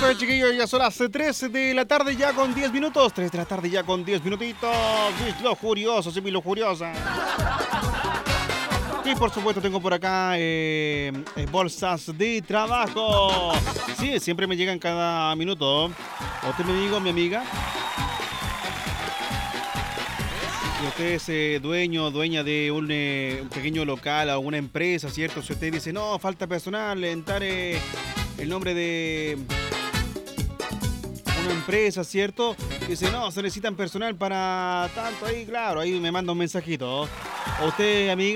ver, chiquillos, ya son las 3 de la tarde ya con 10 minutos. 3 de la tarde ya con 10 minutitos. Mis lujuriosos y mis lujuriosas. Y por supuesto tengo por acá bolsas de trabajo. Sí, siempre me llegan cada minuto. Usted, mi amigo, mi amiga. Si usted es dueña de un pequeño local o una empresa, ¿cierto? Si usted dice, no, falta personal, entrar el nombre de una empresa, ¿cierto? Dice, no, se necesitan personal para tanto ahí, claro, ahí me manda un mensajito. O usted, amiga.